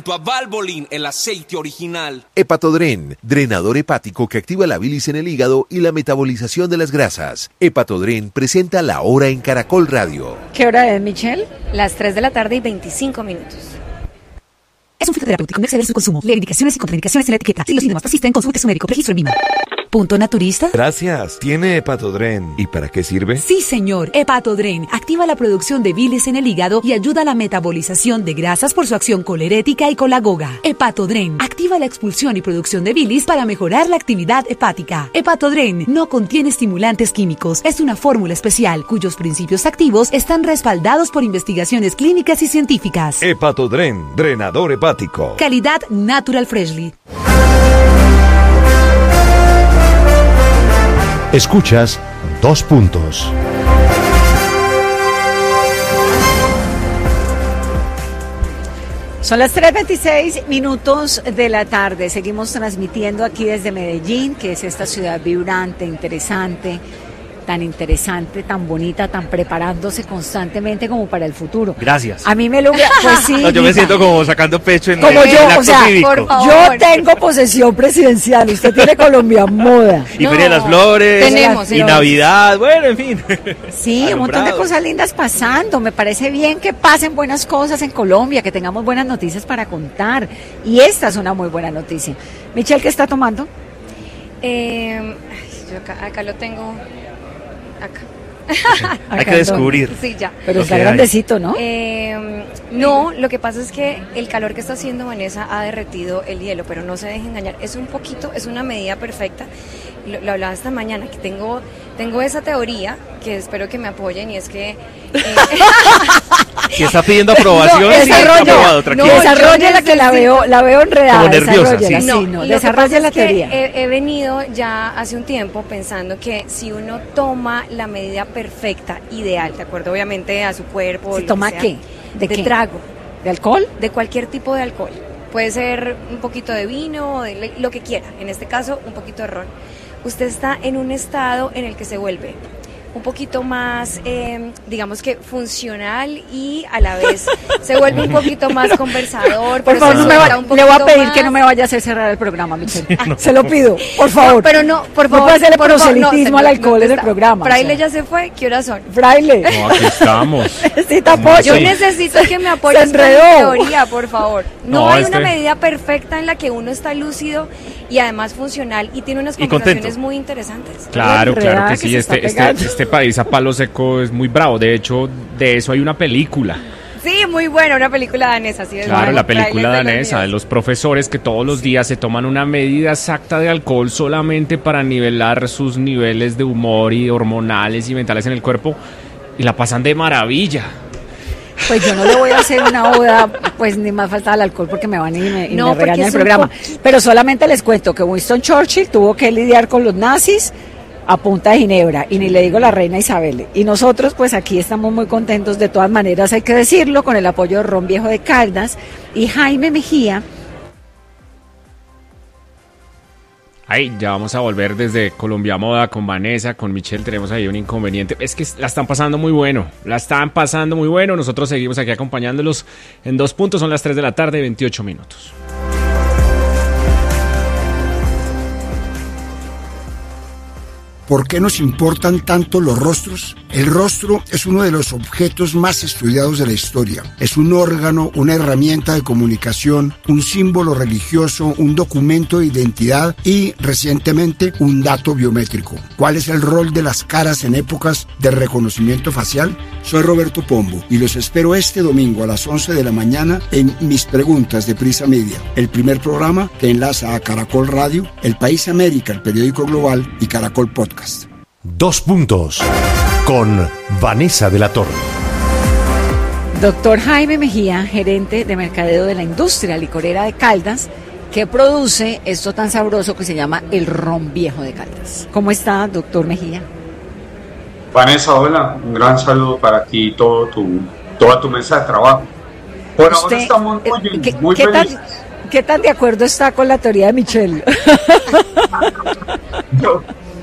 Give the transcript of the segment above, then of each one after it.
A Valvoline, el aceite original. Hepatodren, drenador hepático que activa la bilis en el hígado y la metabolización de las grasas. Hepatodren presenta La Hora en Caracol Radio. ¿Qué hora es, Michelle? Las 3 de la tarde y 25 minutos. Es un fitoterapéutico, no exceder su consumo. Lee indicaciones y contraindicaciones en la etiqueta. Si los síntomas persisten, consulte a su médico. Registro en MIMA. ¿Punto naturista? Gracias. ¿Tiene Hepatodren? ¿Y para qué sirve? Sí, señor. Hepatodren activa la producción de bilis en el hígado y ayuda a la metabolización de grasas por su acción colerética y colagoga. Hepatodren activa la expulsión y producción de bilis para mejorar la actividad hepática. Hepatodren no contiene estimulantes químicos. Es una fórmula especial cuyos principios activos están respaldados por investigaciones clínicas y científicas. Hepatodren, drenador hepático. Calidad Natural Freshly. Escuchas 2 puntos. Son las 3:26 minutos de la tarde. Seguimos transmitiendo aquí desde Medellín, que es esta ciudad vibrante, tan interesante, tan bonita, tan preparándose constantemente como para el futuro. Gracias. A mí me logra, pues sí. No, yo me siento como sacando pecho en como el yo, acto o sea, cívico. por favor. Yo tengo posesión presidencial, usted tiene Colombia Moda. Y Feria de las Flores, tenemos, y Navidad, bueno, en fin. Sí, un montón de cosas lindas pasando. Me parece bien que pasen buenas cosas en Colombia, que tengamos buenas noticias para contar. Y esta es una muy buena noticia. Michelle, ¿qué está tomando? Yo acá lo tengo. Acá. Hay que descubrir. Sí, ya. Pero está grandecito, ¿no? No, lo que pasa es que el calor que está haciendo, Vanessa, ha derretido el hielo, pero no se deje engañar. Es un poquito, es una medida perfecta. Lo hablaba esta mañana, que tengo esa teoría, que espero que me apoyen, y es que... Si está pidiendo aprobación, no, sí, está aprobado, tranquilo. Desarrolla la que la veo enredada. Como nerviosa, sí. Desarrolla la teoría. He venido ya hace un tiempo pensando que si uno toma la medida perfecta, ideal, de acuerdo obviamente a su cuerpo... ¿Se toma qué? ¿De qué? trago. ¿De alcohol? De cualquier tipo de alcohol. Puede ser un poquito de vino, de lo que quiera. En este caso, un poquito de ron. Usted está en un estado en el que se vuelve un poquito más, digamos que funcional, y a la vez se vuelve un poquito más conversador. Por favor, le voy a pedir que no me vaya a hacer cerrar el programa, Michelle. Se lo pido, por favor. Pero no, por favor. No puede hacerle proselitismo al alcohol en el programa. Fraile ya se fue, ¿qué horas son? Fraile. No, aquí estamos. Necesita apoyo. Yo necesito que me apoyes con la teoría, por favor. No hay una medida perfecta en la que uno está lúcido y además funcional y tiene unas conversaciones muy interesantes. Claro que sí. Este país a palo seco es muy bravo. De hecho, de eso hay una película. Sí, muy buena, una película danesa. Sí, claro, la película danesa de los profesores que todos los días se toman una medida exacta de alcohol solamente para nivelar sus niveles de humor y hormonales y mentales en el cuerpo, y la pasan de maravilla. Pues yo no le voy a hacer una oda, pues ni más falta al alcohol, porque me van y me regañan el programa. Pero solamente les cuento que Winston Churchill tuvo que lidiar con los nazis a punta de ginebra, y ni le digo la reina Isabel. Y nosotros pues aquí estamos muy contentos, de todas maneras hay que decirlo, con el apoyo de Ron Viejo de Caldas y Jaime Mejía. Ahí ya vamos a volver desde Colombia Moda con Vanessa, con Michelle. Tenemos ahí un inconveniente, es que la están pasando muy bueno, nosotros seguimos aquí acompañándolos en 2 puntos. Son las 3 de la tarde, 28 minutos. ¿Por qué nos importan tanto los rostros? El rostro es uno de los objetos más estudiados de la historia. Es un órgano, una herramienta de comunicación, un símbolo religioso, un documento de identidad y, recientemente, un dato biométrico. ¿Cuál es el rol de las caras en épocas de reconocimiento facial? Soy Roberto Pombo y los espero este domingo a las 11 de la mañana en Mis Preguntas de Prisa Media, el primer programa que enlaza a Caracol Radio, El País América, el periódico global, y Caracol Podcast. 2 puntos con Vanessa de la Torre. Doctor Jaime Mejía, gerente de mercadeo de la industria licorera de Caldas, que produce esto tan sabroso que se llama el Ron Viejo de Caldas. ¿Cómo está, doctor Mejía? Vanessa, hola, un gran saludo para ti y toda tu mesa de trabajo. Por ahora estamos muy felices. ¿Qué tan de acuerdo está con la teoría de Michelle?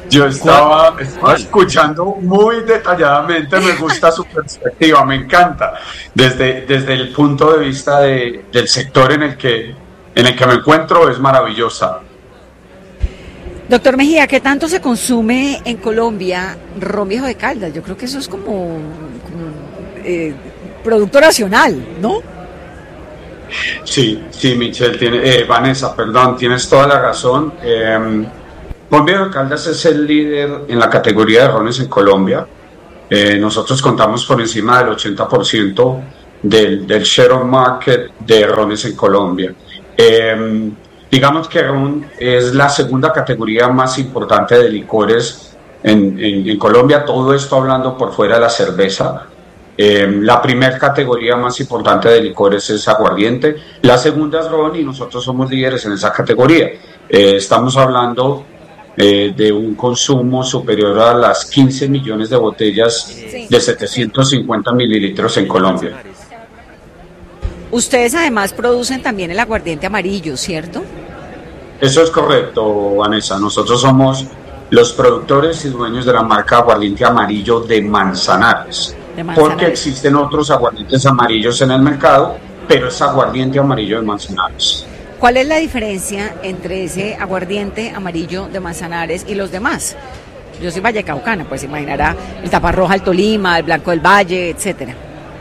Yo estaba escuchando muy detalladamente, me gusta su perspectiva, me encanta, desde el punto de vista del sector en el que me encuentro, es maravillosa. Doctor Mejía, ¿qué tanto se consume en Colombia ron Viejo de Caldas? Yo creo que eso es como producto nacional, ¿no? Sí, Michelle, Vanessa, perdón, tienes toda la razón. Ron Viejo de Caldas es el líder en la categoría de rones en Colombia. Nosotros contamos por encima del 80% del share of market de rones en Colombia. Digamos que ron es la segunda categoría más importante de licores en Colombia, todo esto hablando por fuera de la cerveza. La primera categoría más importante de licores es aguardiente, la segunda es ron y nosotros somos líderes en esa categoría. Estamos hablando de un consumo superior a las 15 millones de botellas de 750 mililitros en Colombia. Ustedes además producen también el aguardiente amarillo, ¿cierto? Eso es correcto, Vanessa. Nosotros somos los productores y dueños de la marca Aguardiente Amarillo de Manzanares. Porque existen otros aguardientes amarillos en el mercado, pero es Aguardiente Amarillo de Manzanares. ¿Cuál es la diferencia entre ese aguardiente amarillo de Manzanares y los demás? Yo soy vallecaucana, pues imaginará el taparroja, el Tolima, el blanco del Valle, etcétera.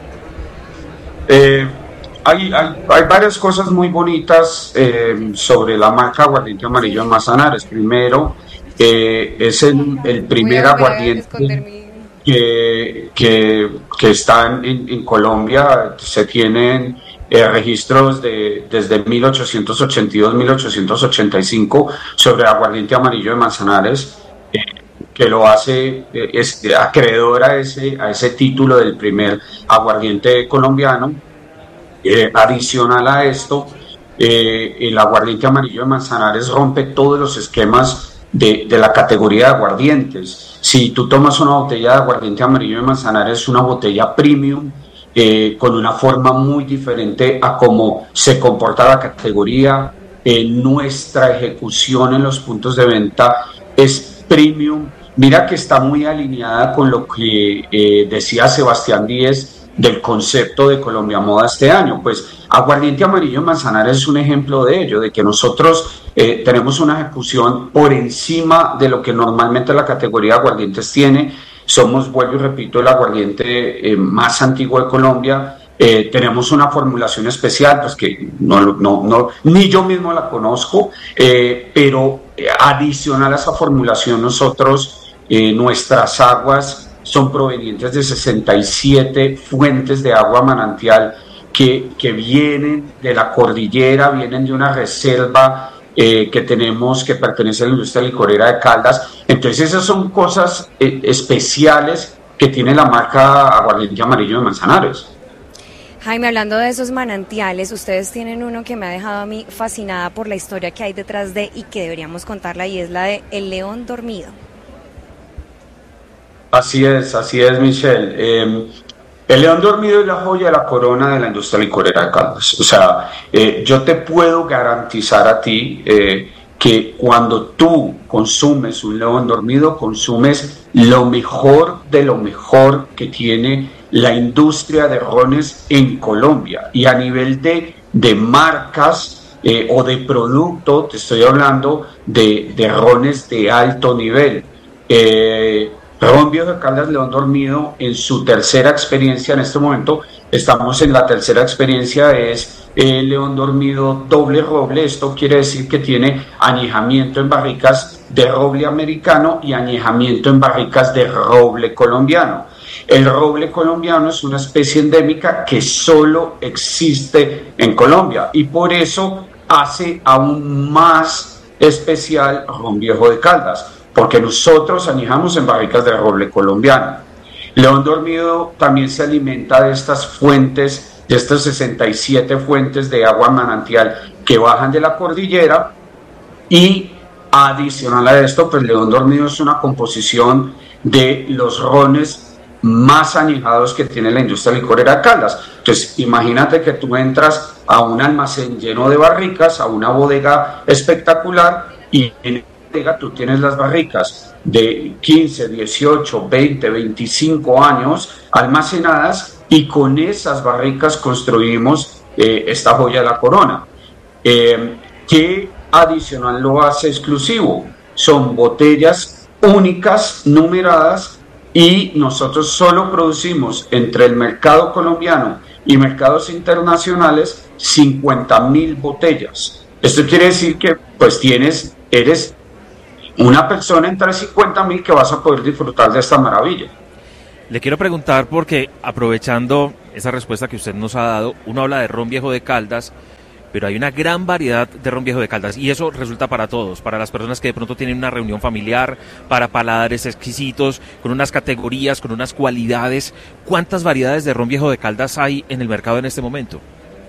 Hay varias cosas muy bonitas sobre la marca Aguardiente Amarillo de Manzanares. Primero, es el primer aguardiente que está en Colombia. Se tienen registros desde 1882-1885 sobre aguardiente amarillo de Manzanares, que lo hace acreedor a ese título del primer aguardiente colombiano. Adicional a esto, el aguardiente amarillo de Manzanares rompe todos los esquemas de la categoría de aguardientes. Si tú tomas una botella de aguardiente amarillo de Manzanares, es una botella premium, con una forma muy diferente a cómo se comporta la categoría. Nuestra ejecución en los puntos de venta es premium. Mira que está muy alineada con lo que decía Sebastián Díez del concepto de Colombia Moda este año. Pues Aguardiente Amarillo de Manzanares es un ejemplo de ello, de que nosotros tenemos una ejecución por encima de lo que normalmente la categoría de aguardientes tiene. Somos, vuelvo y repito, el aguardiente más antiguo de Colombia. Tenemos una formulación especial, pues que no ni yo mismo la conozco, pero adicional a esa formulación, nosotros, nuestras aguas son provenientes de 67 fuentes de agua manantial que vienen de la cordillera, vienen de una reserva que tenemos, que pertenece a la industria licorera de Caldas. Entonces esas son cosas especiales que tiene la marca Aguardiente Amarillo de Manzanares. Jaime, hablando de esos manantiales, ustedes tienen uno que me ha dejado a mí fascinada por la historia que hay detrás de y que deberíamos contarla, y es la de El León Dormido. Así es, Michelle. El León Dormido es la joya de la corona de la industria licorera de Caldas. O sea, yo te puedo garantizar a ti que cuando tú consumes un León Dormido, consumes lo mejor de lo mejor que tiene la industria de rones en Colombia. Y a nivel de marcas o de producto, te estoy hablando de rones de alto nivel. Ron Viejo de Caldas León Dormido, en su tercera experiencia en este momento, estamos en la tercera experiencia, es León Dormido doble roble. Esto quiere decir que tiene añejamiento en barricas de roble americano y añejamiento en barricas de roble colombiano. El roble colombiano es una especie endémica que solo existe en Colombia y por eso hace aún más especial Ron Viejo de Caldas, porque nosotros añejamos en barricas de roble colombiano. León Dormido también se alimenta de estas fuentes, de estas 67 fuentes de agua manantial que bajan de la cordillera, y adicional a esto, pues León Dormido es una composición de los rones más añejados que tiene la industria licorera de Caldas. Entonces, imagínate que tú entras a un almacén lleno de barricas, a una bodega espectacular, y en tú tienes las barricas de 15, 18, 20, 25 años almacenadas, y con esas barricas construimos esta joya de la corona. ¿Qué adicional lo hace exclusivo? Son botellas únicas, numeradas, y nosotros solo producimos entre el mercado colombiano y mercados internacionales 50,000 botellas. Esto quiere decir que pues eres una persona entre 50,000 que vas a poder disfrutar de esta maravilla. Le quiero preguntar, porque aprovechando esa respuesta que usted nos ha dado, uno habla de ron viejo de Caldas, pero hay una gran variedad de ron viejo de Caldas, y eso resulta para todos, para las personas que de pronto tienen una reunión familiar, para paladares exquisitos, con unas categorías, con unas cualidades. ¿Cuántas variedades de ron viejo de Caldas hay en el mercado en este momento?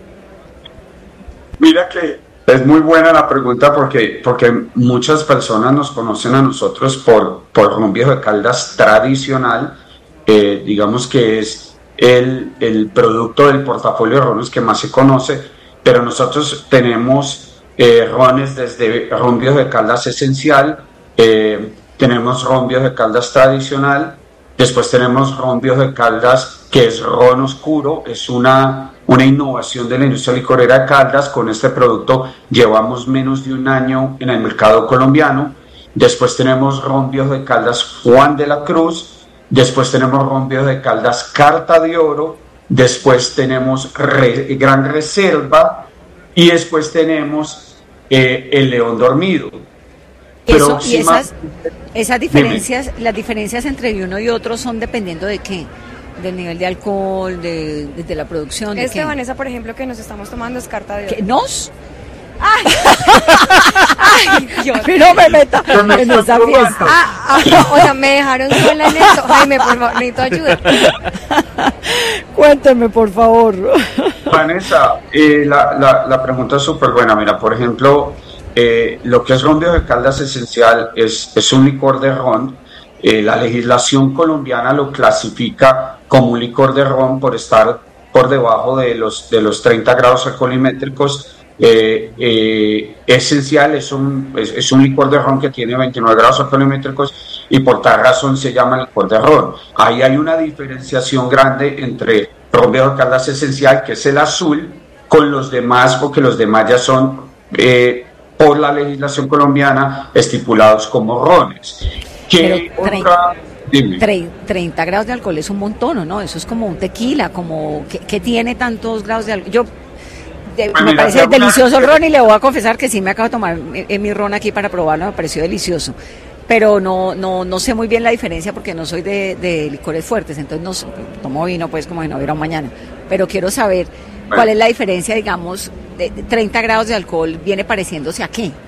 Mira que es muy buena la pregunta, porque muchas personas nos conocen a nosotros por ron viejo de Caldas tradicional, digamos que es el producto del portafolio de rones que más se conoce, pero nosotros tenemos rones desde ron viejo de Caldas esencial, tenemos ron viejo de Caldas tradicional, después tenemos ron viejo de Caldas que es ron oscuro, es una innovación de la industria licorera de Caldas. Con este producto llevamos menos de un año en el mercado colombiano. Después tenemos ron viejo de Caldas Juan de la Cruz, después tenemos ron viejo de Caldas Carta de Oro, después tenemos Gran Reserva, y después tenemos el León Dormido. Eso, y esas diferencias, las diferencias entre uno y otro son dependiendo de qué, del nivel de alcohol, de la producción. Vanessa, por ejemplo, que nos estamos tomando es Carta de Oro. ¿Qué? ¿Nos? ¡Ay! ¡Ay, Dios! No me meta en esa fiesta. O sea, me dejaron sola en esto. Jaime, por favor, necesito ayuda. Cuéntame, por favor. Vanessa, la pregunta es súper buena. Mira, por ejemplo, lo que es ron viejo de Caldas esencial es un licor de ron. La legislación colombiana lo clasifica como un licor de ron por estar por debajo de los 30 grados alcoholimétricos. Esencial es un licor de ron que tiene 29 grados alcoholimétricos, y por tal razón se llama licor de ron. Ahí hay una diferenciación grande entre ron viejo de Caldas esencial, que es el azul, con los demás, porque los demás ya son por la legislación colombiana estipulados como rones. ¿Qué otra? 30 grados de alcohol es un montón, ¿no? Eso es como un tequila, como que tiene tantos grados de alcohol. Me parece delicioso el ron, y le voy a confesar que sí me acabo de tomar mi ron aquí para probarlo, me pareció delicioso, pero no sé muy bien la diferencia, porque no soy de licores fuertes, entonces no tomo vino pues como si no hubiera un mañana, pero quiero saber cuál es la diferencia, digamos, de 30 grados de alcohol, ¿viene pareciéndose a qué?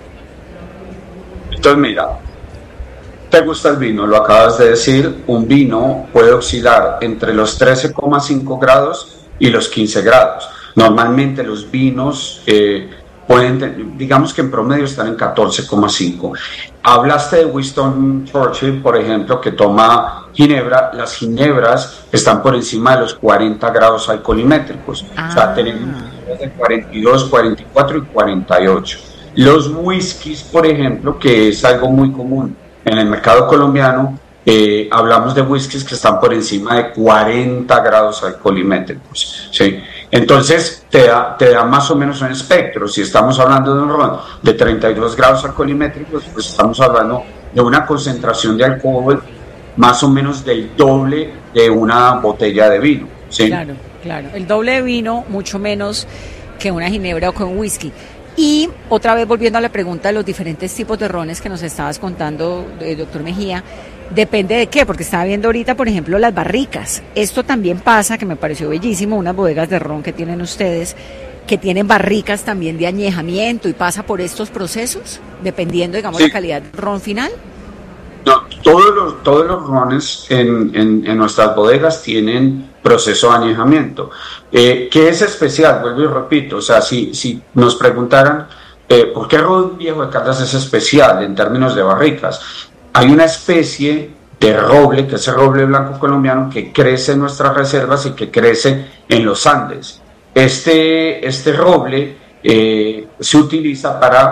Entonces mira, ¿te gusta el vino? Lo acabas de decir, un vino puede oscilar entre los 13,5 grados y los 15 grados. Normalmente los vinos pueden, digamos que en promedio están en 14,5. Hablaste de Winston Churchill, por ejemplo, que toma ginebra. Las ginebras están por encima de los 40 grados alcoholimétricos. O sea, tenemos de 42, 44 y 48. Los whiskies, por ejemplo, que es algo muy común en el mercado colombiano, hablamos de whiskies que están por encima de 40 grados alcoholimétricos, ¿sí? Entonces te da más o menos un espectro. Si estamos hablando de un ron de 32 grados alcoholimétricos, pues estamos hablando de una concentración de alcohol más o menos del doble de una botella de vino, ¿sí? Claro, el doble de vino, mucho menos que una ginebra o que un whisky. Y otra vez volviendo a la pregunta de los diferentes tipos de rones que nos estabas contando, doctor Mejía, ¿depende de qué? Porque estaba viendo ahorita, por ejemplo, las barricas. Esto también pasa, que me pareció bellísimo, unas bodegas de ron que tienen ustedes, que tienen barricas también de añejamiento, y pasa por estos procesos, dependiendo, digamos, la calidad del ron final. No, todos los rones en nuestras bodegas tienen proceso de añejamiento. ¿Qué es especial? Vuelvo y repito, o sea, si nos preguntaran ¿por qué ron viejo de Caldas es especial en términos de barricas? Hay una especie de roble, que es el roble blanco colombiano, que crece en nuestras reservas y que crece en los Andes. Este roble se utiliza para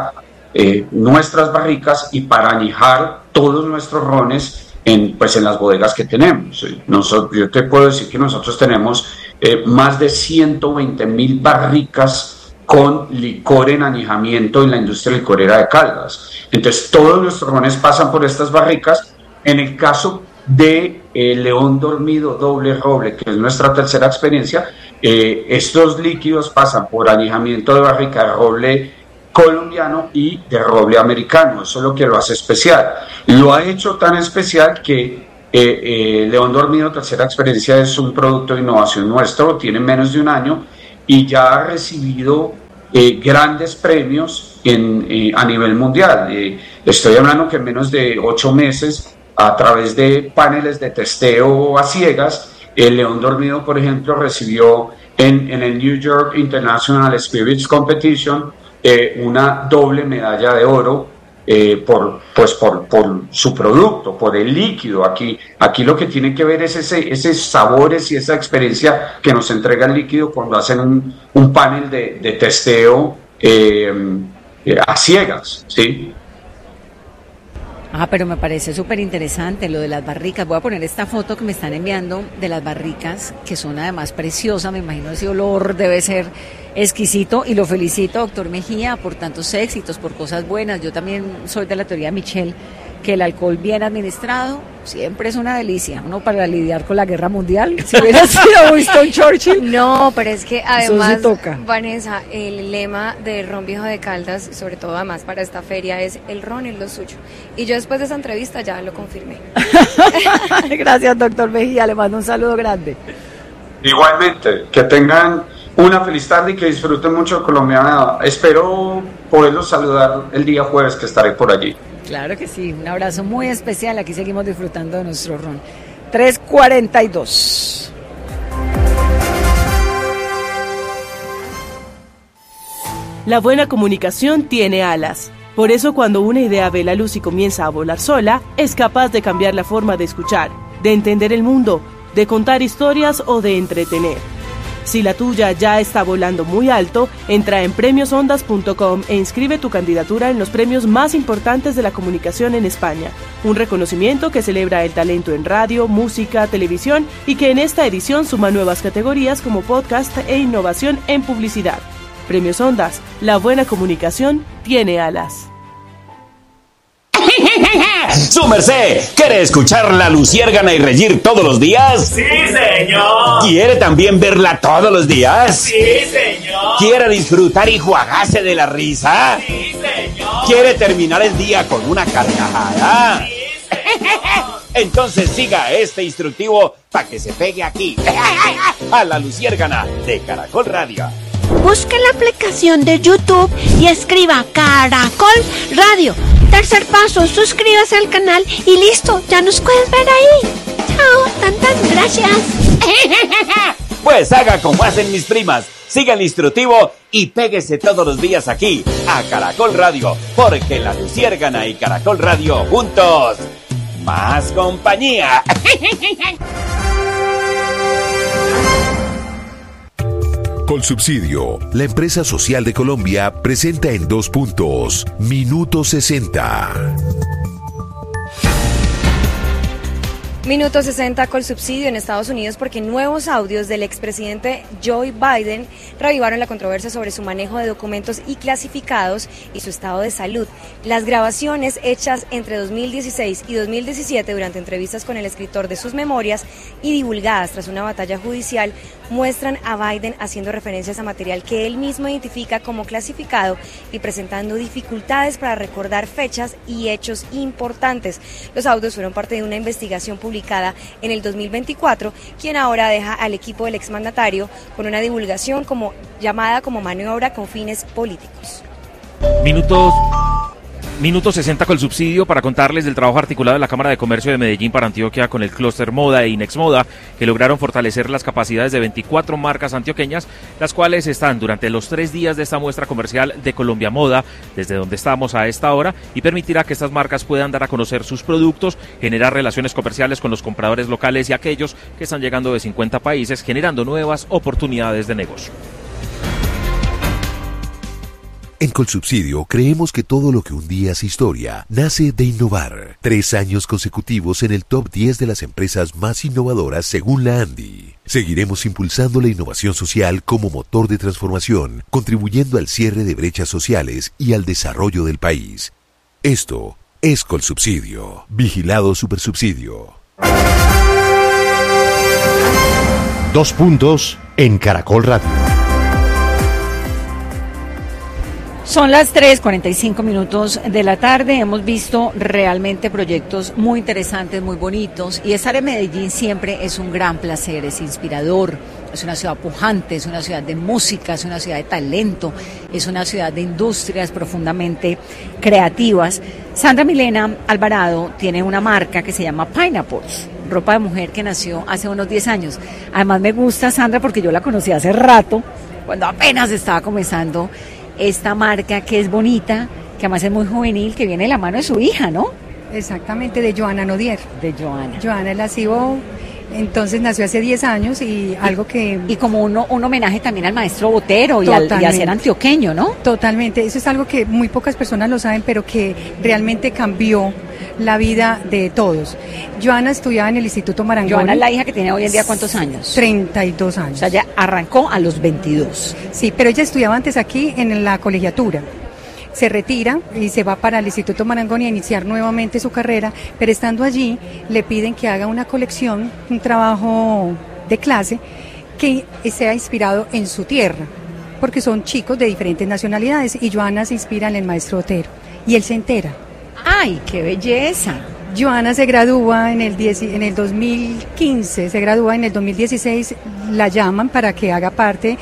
nuestras barricas y para añejar todos nuestros rones en las bodegas que tenemos. Yo te puedo decir que nosotros tenemos más de 120.000 barricas con licor en añejamiento en la industria licorera de Caldas. Entonces todos nuestros rones pasan por estas barricas. En el caso de León Dormido Doble Roble, que es nuestra tercera experiencia, estos líquidos pasan por añejamiento de barrica de roble colombiano y de roble americano. Eso es lo que lo hace especial. Lo ha hecho tan especial que León Dormido tercera experiencia es un producto de innovación nuestro, tiene menos de un año y ya ha recibido grandes premios a nivel mundial. Estoy hablando que en menos de 8 meses, a través de paneles de testeo a ciegas, el León Dormido, por ejemplo, recibió en el New York International Spirits Competition una doble medalla de oro por su producto, por el líquido. Aquí lo que tiene que ver es ese sabores y esa experiencia que nos entrega el líquido cuando hacen un panel de testeo a ciegas, ¿sí? Pero me parece súper interesante lo de las barricas. Voy a poner esta foto que me están enviando de las barricas, que son además preciosas. Me imagino ese olor debe ser exquisito y lo felicito, doctor Mejía, por tantos éxitos, por cosas buenas. Yo también soy de la teoría de Michel, que el alcohol bien administrado siempre es una delicia, ¿no? Para lidiar con la guerra mundial, si hubiera sido Winston Churchill. No, pero es que además, sí toca. Vanessa, el lema de Ron Viejo de Caldas, sobre todo además para esta feria, es el ron es lo suyo. Y yo después de esa entrevista ya lo confirmé. Gracias, doctor Mejía, le mando un saludo grande. Igualmente, que tengan una feliz tarde y que disfruten mucho de Colombiana. Espero poderlos saludar el día jueves que estaré por allí. Claro que sí, un abrazo muy especial. Aquí seguimos disfrutando de nuestro ron. 3:42. La buena comunicación tiene alas. Por eso cuando una idea ve la luz y comienza a volar sola, es capaz de cambiar la forma de escuchar, de entender el mundo, de contar historias o de entretener. Si la tuya ya está volando muy alto, entra en premiosondas.com e inscribe tu candidatura en los premios más importantes de la comunicación en España. Un reconocimiento que celebra el talento en radio, música, televisión y que en esta edición suma nuevas categorías como podcast e innovación en publicidad. Premios Ondas, la buena comunicación tiene alas. ¡Su merced! ¿Quiere escuchar La Luciérgana y reír todos los días? ¡Sí, señor! ¿Quiere también verla todos los días? ¡Sí, señor! ¿Quiere disfrutar y jugarse de la risa? ¡Sí, señor! ¿Quiere terminar el día con una carcajada? ¡Sí, señor! Entonces siga este instructivo para que se pegue aquí, a La Luciérgana de Caracol Radio. Busque la aplicación de YouTube y escriba Caracol Radio. Tercer paso, suscríbase al canal y listo, ya nos puedes ver ahí. Chao, tantas gracias. Pues haga como hacen mis primas, siga el instructivo y péguese todos los días aquí, a Caracol Radio, porque La Luciérgana y Caracol Radio juntos, más compañía. Colsubsidio, la empresa social de Colombia, presenta en 2 puntos, Minuto 60. Minuto 60 Colsubsidio en Estados Unidos, porque nuevos audios del expresidente Joe Biden reavivaron la controversia sobre su manejo de documentos y clasificados y su estado de salud. Las grabaciones hechas entre 2016 y 2017 durante entrevistas con el escritor de sus memorias y divulgadas tras una batalla judicial muestran a Biden haciendo referencias a material que él mismo identifica como clasificado y presentando dificultades para recordar fechas y hechos importantes. Los audios fueron parte de una investigación publicada en el 2024, quien ahora deja al equipo del exmandatario con una divulgación llamada como maniobra con fines políticos. Minuto 60 Colsubsidio para contarles del trabajo articulado de la Cámara de Comercio de Medellín para Antioquia con el Clúster Moda e Inex Moda, que lograron fortalecer las capacidades de 24 marcas antioqueñas, las cuales están durante los 3 días de esta muestra comercial de Colombia Moda, desde donde estamos a esta hora, y permitirá que estas marcas puedan dar a conocer sus productos, generar relaciones comerciales con los compradores locales y aquellos que están llegando de 50 países, generando nuevas oportunidades de negocio. En Colsubsidio creemos que todo lo que un día hace historia nace de innovar. 3 años consecutivos en el top 10 de las empresas más innovadoras según la ANDI. Seguiremos impulsando la innovación social como motor de transformación, contribuyendo al cierre de brechas sociales y al desarrollo del país. Esto es Colsubsidio. Vigilado Supersubsidio. 2 puntos en Caracol Radio. Son las 3:45 de la tarde. Hemos visto realmente proyectos muy interesantes, muy bonitos. Y estar en Medellín siempre es un gran placer, es inspirador. Es una ciudad pujante, es una ciudad de música, es una ciudad de talento, es una ciudad de industrias profundamente creativas. Sandra Milena Alvarado tiene una marca que se llama Pineapples, ropa de mujer que nació hace unos 10 años. Además me gusta, Sandra, porque yo la conocí hace rato, cuando apenas estaba comenzando esta marca que es bonita, que además es muy juvenil, que viene de la mano de su hija, ¿no? Exactamente, de Joana Nodier. De Joana. Joana es la CEO, entonces nació hace 10 años y algo que... Y como un homenaje también al maestro Botero y a ser antioqueño, ¿no? Totalmente, eso es algo que muy pocas personas lo saben, pero que realmente cambió la vida de todos. Joana estudiaba en el Instituto Marangoni. Joana es la hija que tiene hoy en día, ¿cuántos años? 32 años. O sea, ella arrancó a los 22. Sí, pero ella estudiaba antes aquí en la colegiatura. Se retira y se va para el Instituto Marangoni a iniciar nuevamente su carrera, pero estando allí le piden que haga una colección, un trabajo de clase que sea inspirado en su tierra, porque son chicos de diferentes nacionalidades y Joana se inspira en el maestro Botero y él se entera. ¡Ay, qué belleza! Joana se gradúa en el 2015, se gradúa en el 2016, la llaman para que haga parte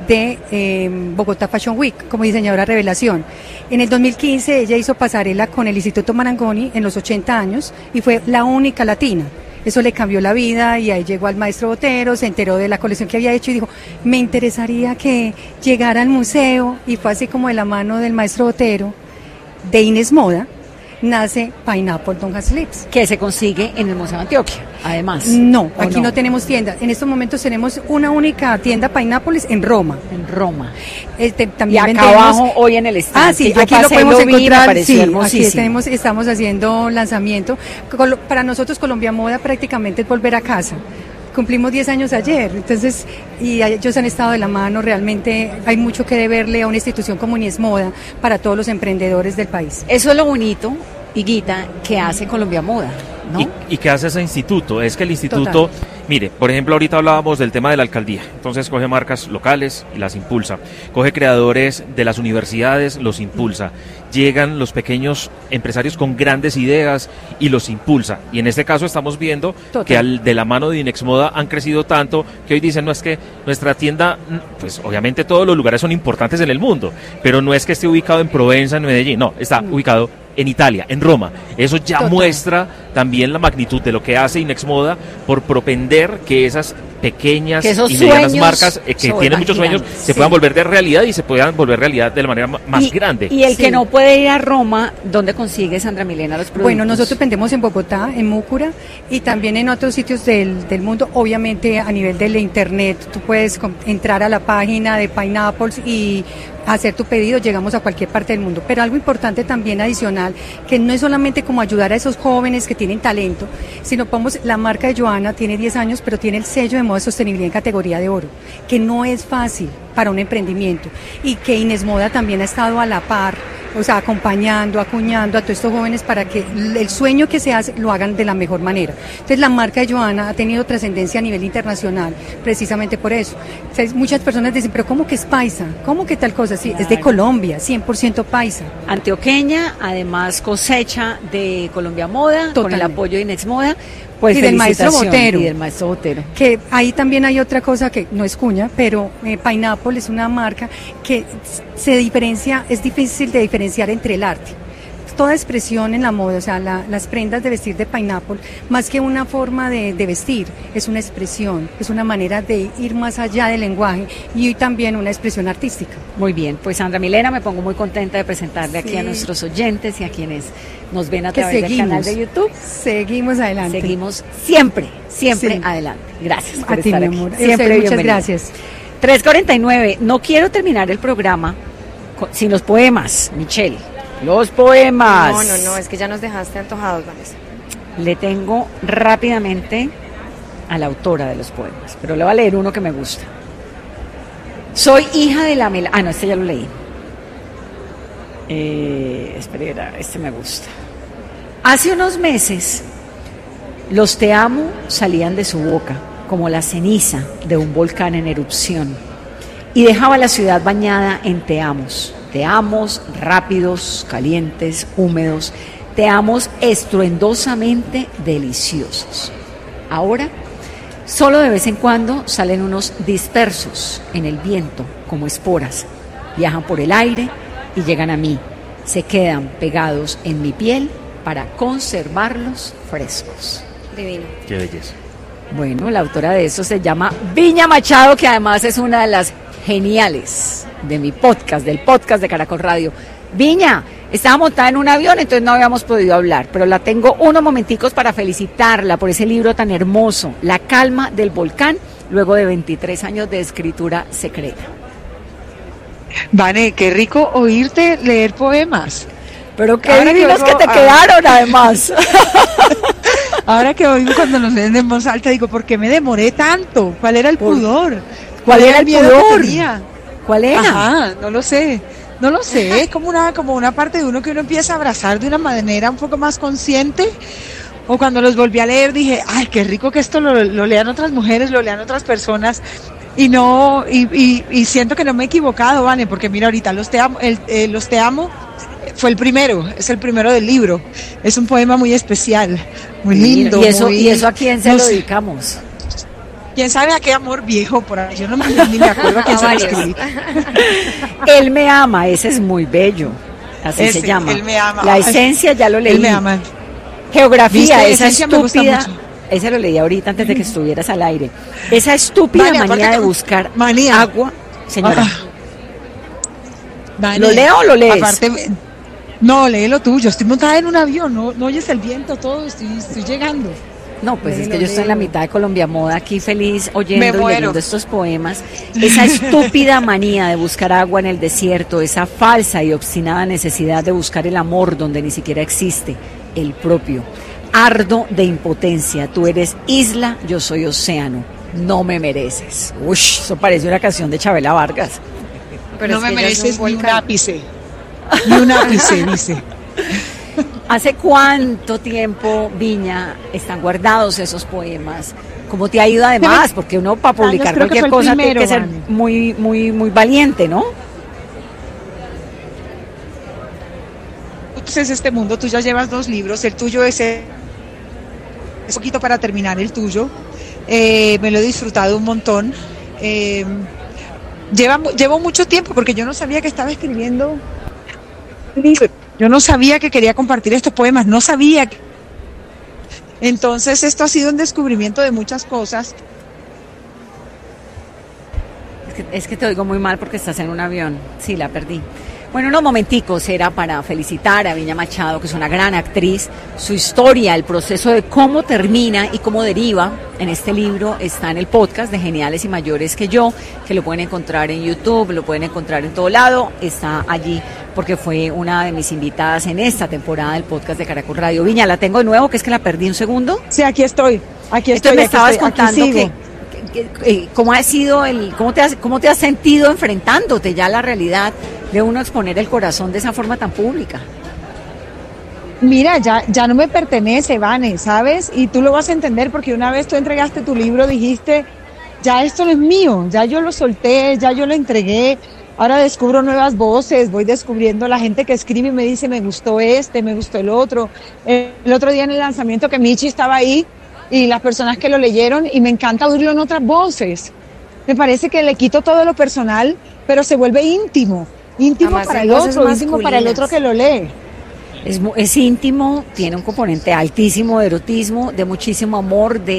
de Bogotá Fashion Week como diseñadora revelación. En el 2015 ella hizo pasarela con el Instituto Marangoni en los 80 años y fue la única latina. Eso le cambió la vida y ahí llegó al maestro Botero, se enteró de la colección que había hecho y dijo, me interesaría que llegara al museo, y fue así como de la mano del maestro Botero, de Inés Moda, nace Pineapple Don't Have Lips. Que se consigue en el Museo de Antioquia, además. No, aquí no tenemos tienda. En estos momentos tenemos una única tienda Pineapples en Roma. En Roma. También y acá vendemos... abajo, hoy en el stand. Sí, aquí lo podemos encontrar. Sí, aquí estamos haciendo lanzamiento. Para nosotros Colombia Moda prácticamente es volver a casa. Cumplimos 10 años ayer, entonces, y ellos han estado de la mano, realmente hay mucho que deberle a una institución como Inés Moda para todos los emprendedores del país. Eso es lo bonito, Higuita, que hace Colombia Moda, ¿no? ¿Y qué hace ese instituto? Es que el instituto, mire, por ejemplo, ahorita hablábamos del tema de la alcaldía, entonces coge marcas locales y las impulsa, coge creadores de las universidades, los impulsa, llegan los pequeños empresarios con grandes ideas y los impulsa, y en este caso estamos viendo que de la mano de Inex Moda han crecido tanto que hoy dicen, no es que nuestra tienda, pues obviamente todos los lugares son importantes en el mundo, pero no es que esté ubicado en Provenza, en Medellín, no, está ubicado en Italia, en Roma. Eso ya muestra también la magnitud de lo que hace Inex Moda por propender que esas pequeñas y medianas marcas que tienen muchos sueños se puedan volver de realidad y se puedan volver realidad de la manera más grande. Y el que no puede ir a Roma, ¿dónde consigue, Sandra Milena, los productos? Bueno, nosotros vendemos en Bogotá, en Múcura y también en otros sitios del mundo. Obviamente a nivel del internet, tú puedes entrar a la página de Pineapples y hacer tu pedido, llegamos a cualquier parte del mundo. Pero algo importante también adicional, que no es solamente como ayudar a esos jóvenes que tienen talento, sino la marca de Joana tiene 10 años, pero tiene el sello de moda de sostenibilidad en categoría de oro, que no es fácil para un emprendimiento, y que Inés Moda también ha estado a la par, o sea, acompañando, acuñando a todos estos jóvenes para que el sueño que se hace lo hagan de la mejor manera. Entonces la marca de Joana ha tenido trascendencia a nivel internacional, precisamente por eso. Entonces, muchas personas dicen, pero ¿cómo que es paisa? ¿Cómo que tal cosa? Sí, es de Colombia, 100% paisa. Antioqueña, además cosecha de Colombia Moda, con el apoyo de Inex Moda. Pues y del maestro Botero. Y del maestro Botero. Que ahí también hay otra cosa que no es cuña, pero Pineapple es una marca que se diferencia, es difícil de diferenciar entre el arte. Toda expresión en la moda, o sea, las prendas de vestir de Pineapple, más que una forma de vestir, es una expresión, es una manera de ir más allá del lenguaje y también una expresión artística. Muy bien, pues Sandra Milena, me pongo muy contenta de presentarle aquí a nuestros oyentes y a quienes nos ven a través del canal de YouTube. Seguimos adelante. Seguimos siempre adelante. Gracias por estar aquí. Siempre, muchas gracias. 3:49, no quiero terminar el programa sin los poemas, Michelle. Los poemas. No, es que ya nos dejaste antojados, Vanessa. Le tengo rápidamente a la autora de los poemas, pero le voy a leer uno que me gusta. Soy hija de la melana. No, este ya lo leí. Espera, este me gusta. Hace unos meses, los te amo salían de su boca, como la ceniza de un volcán en erupción, y dejaba la ciudad bañada en te amos rápidos, calientes, húmedos, te amos estruendosamente deliciosos. Ahora, solo de vez en cuando salen unos dispersos en el viento, como esporas, viajan por el aire y llegan a mí, se quedan pegados en mi piel para conservarlos frescos. Divino. Qué belleza. Bueno, la autora de eso se llama Viña Machado, que además es una de las geniales de mi podcast, del podcast de Caracol Radio. Viña, estaba montada en un avión, entonces no habíamos podido hablar, pero la tengo unos momenticos para felicitarla por ese libro tan hermoso, La calma del volcán, luego de 23 años de escritura secreta. Vane, qué rico oírte leer poemas. Pero qué divinos que te quedaron, además. Ahora que oigo cuando nos leen en voz alta, digo, ¿por qué me demoré tanto? ¿Cuál era el pudor? ¿Cuál era el miedo pudor? que tenía? ¿Cuál era? Ajá, no lo sé, es como una parte de uno que uno empieza a abrazar de una manera un poco más consciente. O cuando los volví a leer dije, ay, qué rico que esto lo lean otras mujeres, lo lean otras personas. Y no, y siento que no me he equivocado, Vane, porque mira, ahorita los te amo fue el primero, es el primero del libro. Es un poema muy especial, muy lindo. ¿Y eso a quién se lo dedicamos? ¿Quién sabe a qué amor viejo por ahí? Yo ni me acuerdo a quién se lo escribí. Él me ama, ese es muy bello. Así se llama. Él me ama. La esencia ya lo leí. Él me ama. Geografía, ¿viste? esa estúpida. Ese lo leí ahorita antes de que estuvieras al aire. Esa estúpida manía de buscar agua. Señora. ¿Lo leo o lo lees? Aparte, no, lee lo tuyo. Estoy montada en un avión, no oyes el viento, todo, estoy llegando. No, pues es que yo estoy en la mitad de Colombia Moda, aquí feliz oyendo y leyendo estos poemas. Esa estúpida manía de buscar agua en el desierto, esa falsa y obstinada necesidad de buscar el amor donde ni siquiera existe, el propio. Ardo de impotencia, tú eres isla, yo soy océano, no me mereces. Uy, eso parece una canción de Chabela Vargas. Pero no me mereces ni un ápice, dice. ¿Hace cuánto tiempo, Viña, están guardados esos poemas? ¿Cómo te ha ido además? Porque uno para publicar cualquier cosa tiene que ser muy, muy, muy valiente, ¿no? Entonces este mundo, tú ya llevas 2 libros, el tuyo es poquito para terminar el tuyo. Me lo he disfrutado un montón. Llevo mucho tiempo porque yo no sabía que estaba escribiendo. Yo no sabía que quería compartir estos poemas, no sabía. Entonces esto ha sido un descubrimiento de muchas cosas. Es que te oigo muy mal porque estás en un avión. Sí, la perdí. Bueno, unos momenticos era para felicitar a Viña Machado, que es una gran actriz. Su historia, el proceso de cómo termina y cómo deriva en este libro está en el podcast de Geniales y Mayores que Yo, que lo pueden encontrar en YouTube, lo pueden encontrar en todo lado. Está allí porque fue una de mis invitadas en esta temporada del podcast de Caracol Radio. Viña, ¿la tengo de nuevo? ¿Que es que la perdí un segundo? Sí, aquí estoy. Entonces me estabas contando cómo ha sido cómo te has sentido enfrentándote ya a la realidad de uno exponer el corazón de esa forma tan pública. Mira, ya no me pertenece, Vane, ¿sabes? Y tú lo vas a entender porque una vez tú entregaste tu libro, dijiste, ya esto no es mío, ya yo lo solté, ya yo lo entregué, ahora descubro nuevas voces, voy descubriendo la gente que escribe y me dice, me gustó me gustó el otro. El otro día en el lanzamiento que Michi estaba ahí y las personas que lo leyeron y me encanta oírlo en otras voces. Me parece que le quito todo lo personal, pero se vuelve íntimo además para el otro, íntimo para el otro que lo lee. Es íntimo, tiene un componente altísimo de erotismo, de muchísimo amor, de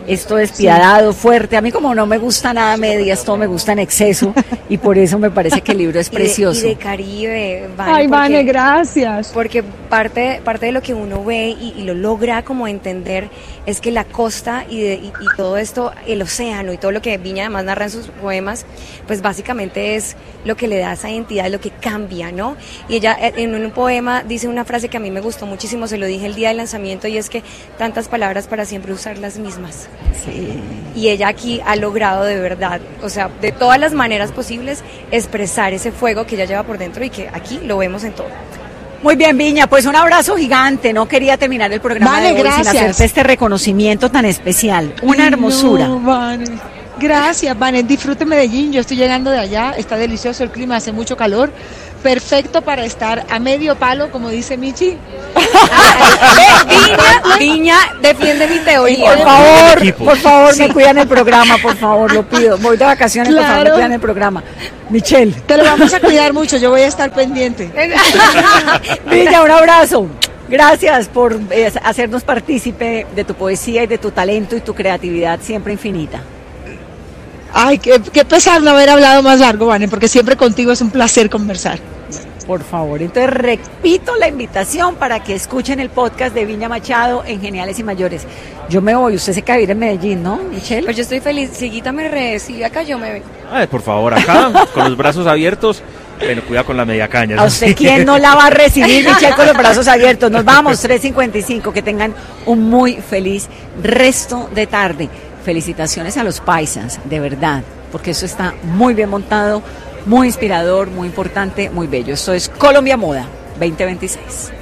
esto despiadado, fuerte. A mí como no me gusta nada medias, todo me gusta en exceso y por eso me parece que el libro es precioso. Y de Caribe, Vane. Ay, Vane, gracias. Porque parte de lo que uno ve y lo logra como entender es que la costa y todo esto, el océano y todo lo que Viña además narra en sus poemas, pues básicamente es lo que le da esa identidad, lo que cambia, ¿no? Y ella en un poema dice una frase que a mí me gustó muchísimo, se lo dije el día del lanzamiento, y es que tantas palabras para siempre usar las mismas. Sí. Y ella aquí ha logrado de verdad, o sea, de todas las maneras posibles, expresar ese fuego que ella lleva por dentro y que aquí lo vemos en todo. Muy bien, Viña, pues un abrazo gigante. No quería terminar el programa Vale, de hoy gracias. sin hacerte este reconocimiento tan especial. Una hermosura. No, Vane. Gracias, Vane. Disfrute Medellín. Yo estoy llegando de allá. Está delicioso el clima, hace mucho calor. Perfecto para estar a medio palo, como dice Michi. Viña defiende mi teoría. Por favor, me cuidan el programa, por favor, lo pido. Voy de vacaciones, por favor, me cuidan el programa. Michelle. Te lo vamos a cuidar mucho, yo voy a estar pendiente. Viña, un abrazo. Gracias por hacernos partícipe de tu poesía y de tu talento y tu creatividad siempre infinita. Ay, qué pesar no haber hablado más largo, Vane, porque siempre contigo es un placer conversar. Por favor, entonces repito la invitación para que escuchen el podcast de Viña Machado en Geniales y Mayores. Yo me voy, usted se queda a vivir en Medellín, ¿no, Michelle? Pues yo estoy feliz, si Guita me recibe acá, yo me vengo. Ay, por favor, acá, con los brazos abiertos. Bueno, cuida con la media caña. ¿A usted quién no la va a recibir, Michelle, con los brazos abiertos? Nos vamos, 3:55, que tengan un muy feliz resto de tarde. Felicitaciones a los paisas, de verdad, porque eso está muy bien montado, muy inspirador, muy importante, muy bello. Esto es Colombia Moda 2026.